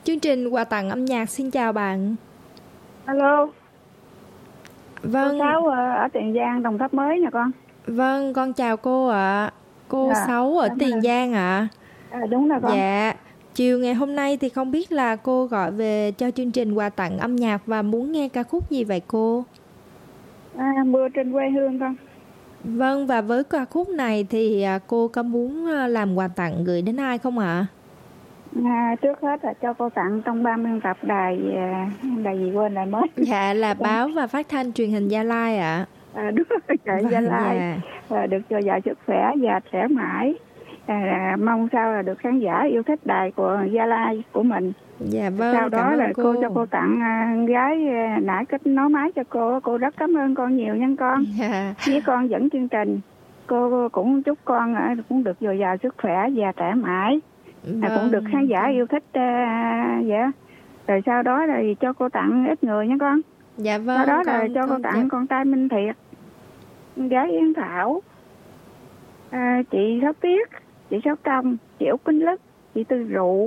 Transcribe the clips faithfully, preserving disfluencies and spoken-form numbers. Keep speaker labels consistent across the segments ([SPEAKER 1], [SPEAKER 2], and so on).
[SPEAKER 1] Chương trình quà tặng âm nhạc xin chào bạn.
[SPEAKER 2] Alo.
[SPEAKER 1] Vâng.
[SPEAKER 2] Cô Sáu ở Tiền Giang, Đồng Tháp Mới nè con.
[SPEAKER 1] Vâng, con chào cô ạ. À. Cô
[SPEAKER 2] À,
[SPEAKER 1] Sáu ở Tiền Giang ạ.
[SPEAKER 2] À. À, đúng rồi con.
[SPEAKER 1] Dạ. Chiều ngày hôm nay thì không biết là cô gọi về cho chương trình quà tặng âm nhạc và muốn nghe ca khúc gì vậy cô?
[SPEAKER 2] À, Mưa trên quê hương con.
[SPEAKER 1] Vâng, và với ca khúc này thì cô có muốn làm quà tặng gửi đến ai không ạ?
[SPEAKER 2] À, trước hết là cho cô tặng trong ban biên tập đài đài gì quên lại mới.
[SPEAKER 1] Dạ là báo và phát thanh truyền hình Gia Lai ạ.
[SPEAKER 2] À, đúng rồi, vâng, Gia Lai. Dạ. À, được dồi dào sức khỏe và trẻ mãi. À, mong sao là được khán giả yêu thích đài của Gia Lai của mình.
[SPEAKER 1] Dạ vâng.
[SPEAKER 2] Sau đó là cô. cô cho cô tặng uh, gái uh, nãy kết nối máy cho cô. Cô rất cảm ơn con nhiều nha con.
[SPEAKER 1] Dạ.
[SPEAKER 2] Với con dẫn chương trình. Cô cũng chúc con uh, cũng được dồi dào sức khỏe và trẻ mãi. Vâng. À, cũng được khán giả yêu thích. Uh, dạ. Rồi sau đó là cho cô tặng ít người nha con.
[SPEAKER 1] Dạ vâng.
[SPEAKER 2] Sau đó
[SPEAKER 1] con,
[SPEAKER 2] là cho
[SPEAKER 1] con,
[SPEAKER 2] cô tặng dạ. con trai Minh Thiệt, gái Yến Thảo, à, chị Sáu Tiết, chị Sáu Công, chị Út Kính Lức, chị Tư Rượu,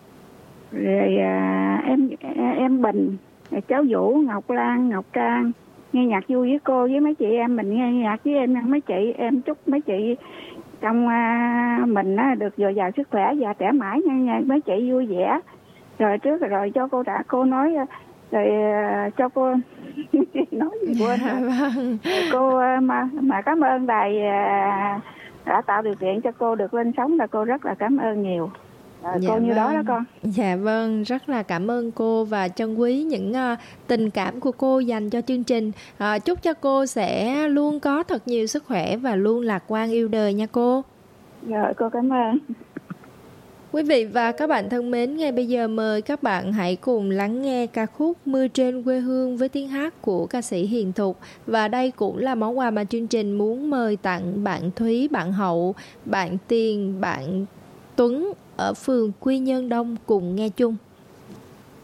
[SPEAKER 2] rồi à, em em Bình, rồi cháu Vũ, Ngọc Lan, Ngọc Trang. Nghe nhạc vui với cô với mấy chị em mình, nghe nhạc với em mấy chị. Em chúc mấy chị trong à, mình á, được dồi dào sức khỏe và trẻ mãi nha, nha mấy chị vui vẻ. Rồi trước rồi cho cô đã cô nói rồi uh, cho cô nói gì quên rồi. Cô uh, mà mà cảm ơn đài uh, đã tạo điều kiện cho cô được lên sóng, là cô rất là cảm ơn nhiều. À, dạ cô như vâng. đó đó con.
[SPEAKER 1] Dạ vâng, rất là cảm ơn cô và trân quý những uh, tình cảm của cô dành cho chương trình. Uh, chúc cho cô sẽ luôn có thật nhiều sức khỏe và luôn lạc quan yêu đời nha cô.
[SPEAKER 2] Rồi cô cảm ơn.
[SPEAKER 1] Quý vị và các bạn thân mến, ngay bây giờ mời các bạn hãy cùng lắng nghe ca khúc Mưa trên quê hương với tiếng hát của ca sĩ Hiền Thục. Và đây cũng là món quà mà chương trình muốn mời tặng bạn Thúy, bạn Hậu, bạn Tiền, bạn Tuấn ở phường Quy Nhơn Đông cùng nghe chung.